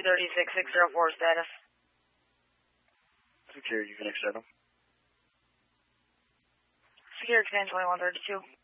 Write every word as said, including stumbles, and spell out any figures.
two thirty-six, six oh four status. Security, Phoenix seven. Security command twenty-one thirty-two.